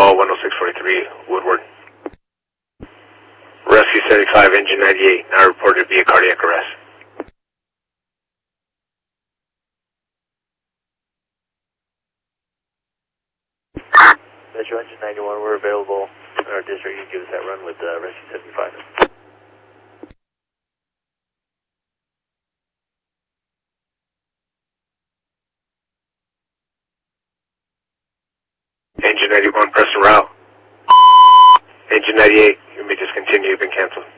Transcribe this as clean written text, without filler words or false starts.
call 10643 Woodward. Rescue 75, engine 98, now reported to be a cardiac arrest. Metro engine 91, we're available in our district. You can give us that run with Rescue 75. Engine 91, press and route. Engine 98, you may discontinue, you've been canceled.